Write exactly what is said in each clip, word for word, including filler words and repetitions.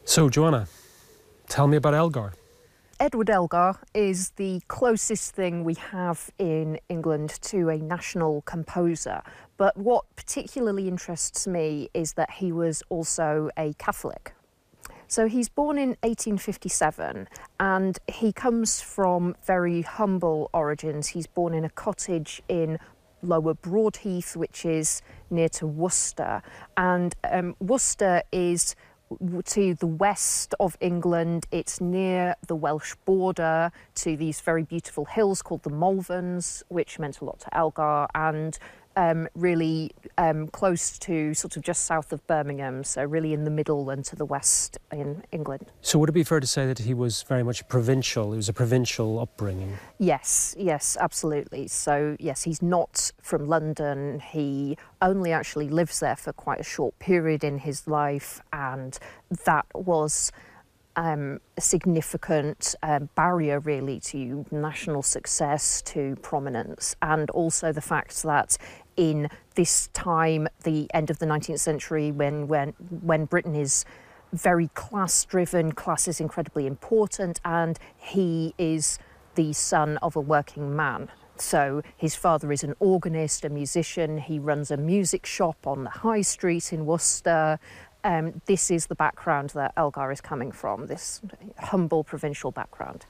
So, Joanna, tell me about Elgar. Edward Elgar is the closest thing we have in England to a national composer. But what particularly interests me is that he was also a Catholic. So he's born in eighteen fifty-seven and he comes from very humble origins. He's born in a cottage in Lower Broadheath, which is near to Worcester. And um, Worcester is to the west of England. It's near the Welsh border to these very beautiful hills called the Malverns, which meant a lot to Elgar, and um, really um, close to sort of just south of Birmingham, so really in the middle and to the west in England. So would it be fair to say that he was very much provincial? It was a provincial upbringing? Yes, yes, absolutely. So, yes, he's not from London. He only actually lives there for quite a short period in his life, and that was um, a significant um, barrier, really, to national success, to prominence, and also the fact that in this time, the end of the nineteenth century, when when when Britain is very class-driven, class is incredibly important, and he is the son of a working man. So his father is an organist, a musician. He runs a music shop on the High Street in Worcester. Um, this is the background that Elgar is coming from, this humble provincial background.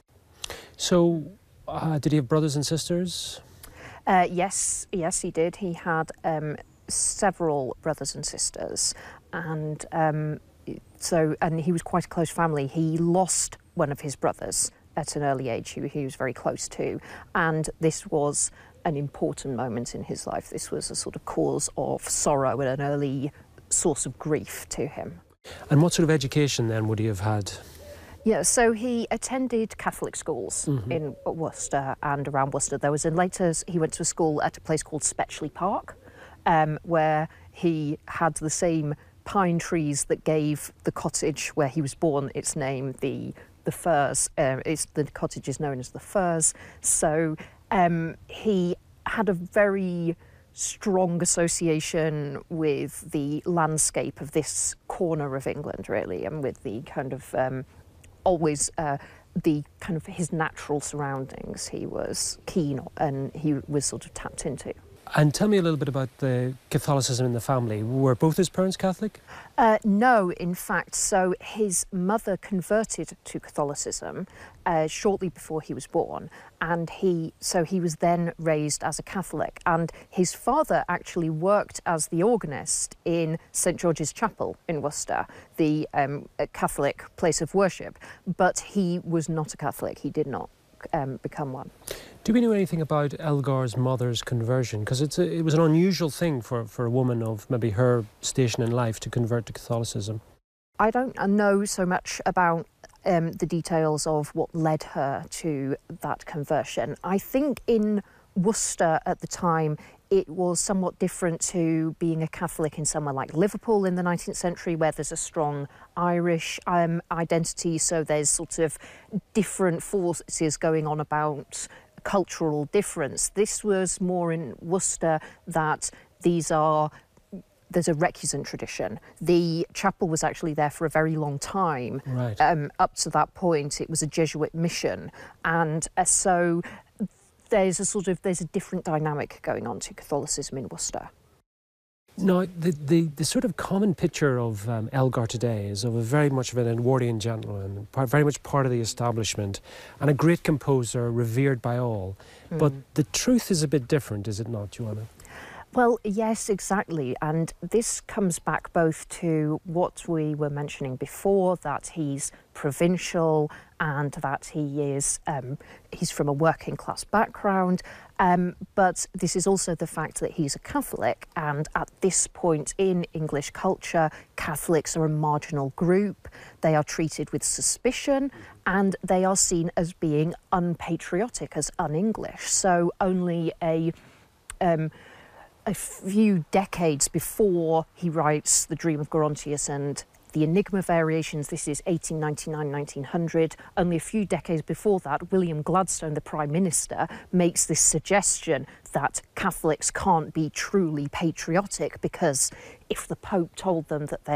So uh, did he have brothers and sisters? Uh, yes, yes, he did. He had um, several brothers and sisters, and um, so and he was quite a close family. He lost one of his brothers at an early age, who he was very close to, and this was an important moment in his life. This was a sort of cause of sorrow and an early source of grief to him. And what sort of education then would he have had? Yeah, so he attended Catholic schools mm-hmm. in Worcester and around Worcester. There was a later, he went to a school at a place called Spetchley Park, um, where he had the same pine trees that gave the cottage where he was born its name, the the Firs. Uh, it's, the cottage is known as the Firs. So um, he had a very strong association with the landscape of this corner of England, really, and with the kind of um, always uh, the kind of his natural surroundings he was keen on and he was sort of tapped into. And tell me a little bit about the Catholicism in the family. Were both his parents Catholic? Uh, no, in fact. So his mother converted to Catholicism uh, shortly before he was born, and he so he was then raised as a Catholic. And his father actually worked as the organist in Saint George's Chapel in Worcester, the um, Catholic place of worship. But he was not a Catholic. He did not um, become one. Do we know anything about Elgar's mother's conversion? Because it's a, it was an unusual thing for, for a woman of maybe her station in life to convert to Catholicism. I don't know so much about um, the details of what led her to that conversion. I think in Worcester at the time, it was somewhat different to being a Catholic in somewhere like Liverpool in the nineteenth century, where there's a strong Irish um, identity. So there's sort of different forces going on about cultural difference. This was more in Worcester that these are, there's a recusant tradition. The chapel was actually there for a very long time. Right. Um, up to that point, it was a Jesuit mission. And uh, so there's a sort of, there's a different dynamic going on to Catholicism in Worcester. No, the, the, the sort of common picture of um, Elgar today is of a very much of an Edwardian gentleman, very much part of the establishment, and a great composer, revered by all. Mm. But the truth is a bit different, is it not, Joanna? Well, yes, exactly. And this comes back both to what we were mentioning before, that he's provincial and that he is um, he's from a working class background. Um, but this is also the fact that he's a Catholic, and at this point in English culture, Catholics are a marginal group. They are treated with suspicion, and they are seen as being unpatriotic, as un-English. So only a um, a few decades before he writes The Dream of Gerontius and the Enigma Variations, this is eighteen ninety-nine to nineteen hundred, only a few decades before that, William Gladstone, the Prime Minister, makes this suggestion that Catholics can't be truly patriotic because if the Pope told them that they